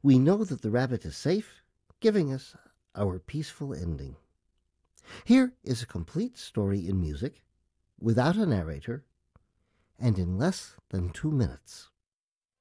We know that the rabbit is safe, giving us our peaceful ending. Here is a complete story in music, without a narrator, and in less than 2 minutes.